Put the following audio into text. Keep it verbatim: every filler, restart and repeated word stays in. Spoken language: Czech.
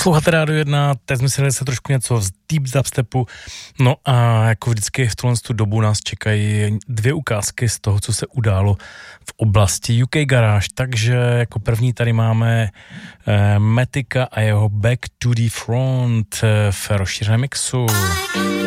Posloucháte Rádio jedna, teď jsme si dali se trošku něco z deep dubstepu, no a jako vždycky v tuhle dobu nás čekají dvě ukázky z toho, co se událo v oblasti U K Garage, takže jako první tady máme eh, Metika a jeho Back to the Front eh, v rozšířeném mixu.